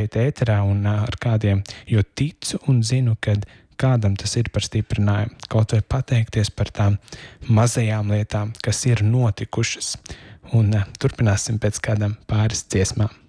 šeit ēterā un ar kādiem, jo ticu un zinu, ka kādam tas ir par stiprinājumu, kaut vai pateikties par tām mazajām lietām, kas ir notikušas. Un turpināsim pēc kādām pāris dziesmām.